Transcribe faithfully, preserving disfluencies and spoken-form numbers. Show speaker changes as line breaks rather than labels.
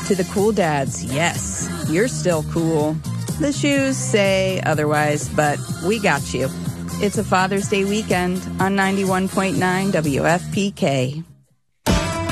To the cool dads, yes, you're still cool. The shoes say otherwise, but we got you. It's a Father's Day weekend on ninety-one point nine W F P K.